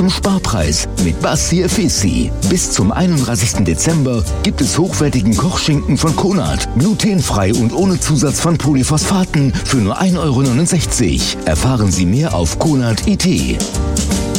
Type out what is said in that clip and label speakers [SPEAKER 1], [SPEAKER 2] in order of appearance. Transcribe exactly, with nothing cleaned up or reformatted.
[SPEAKER 1] zum Sparpreis mit Bastier Fissi. Bis zum einunddreißigsten Dezember gibt es hochwertigen Kochschinken von Konrad, glutenfrei und ohne Zusatz von Polyphosphaten für nur ein Euro neunundsechzig. Erfahren Sie mehr auf konrad punkt it.